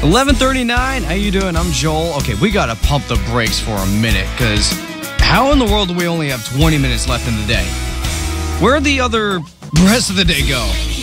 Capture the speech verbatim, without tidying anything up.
eleven thirty-nine, how you doing? I'm Joel. Okay, we gotta pump the brakes for a minute, because how in the world do we only have twenty minutes left in the day? Where'd the other rest of the day go?